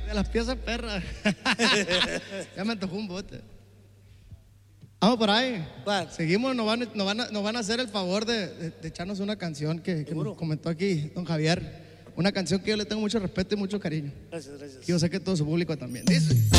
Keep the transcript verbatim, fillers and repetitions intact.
De las piezas perras. Ya me antojó un bote. Vamos por ahí. ¿Cuál? Seguimos, nos van, nos, van a, nos van a hacer el favor de, de, de echarnos una canción que, que nos comentó aquí don Javier. Una canción que yo le tengo mucho respeto y mucho cariño. Gracias, gracias. Y yo sé que todo su público también. Dice.